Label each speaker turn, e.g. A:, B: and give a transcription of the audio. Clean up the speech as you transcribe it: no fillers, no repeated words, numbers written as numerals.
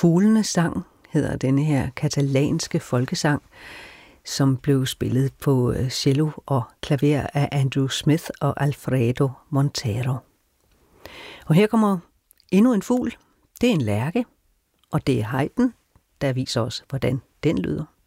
A: Fuglenes sang hedder denne her katalanske folkesang, som blev spillet på cello og klaver af Andrew Smith og Alfredo Montero. Og her kommer endnu en fugl. Det er en lærke, og det er Haydn, der viser os, hvordan den lyder.